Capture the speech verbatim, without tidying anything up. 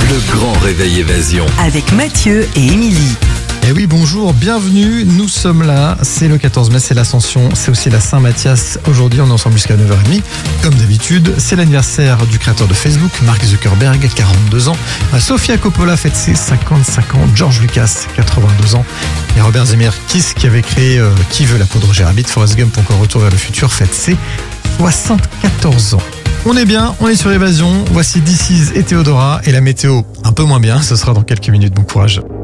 Le grand réveil évasion. Avec Mathieu et Émilie. Eh oui, bonjour, bienvenue, nous sommes là, c'est le quatorze mai, c'est l'Ascension, c'est aussi la Saint-Mathias. Aujourd'hui, on est ensemble jusqu'à neuf heures trente. Comme d'habitude, c'est l'anniversaire du créateur de Facebook, Mark Zuckerberg, quarante-deux ans. Sofia Coppola fête ses cinquante-cinq ans, George Lucas, quatre-vingt-deux ans. Et Robert Zemeckis, qui avait créé euh, Qui veut la peau de Roger Rabbit, Forrest Gump, encore Retour vers le futur, fête ses soixante-quatorze ans. On est bien, on est sur Évasion, voici This Is et Théodora, et la météo un peu moins bien, ce sera dans quelques minutes, bon courage.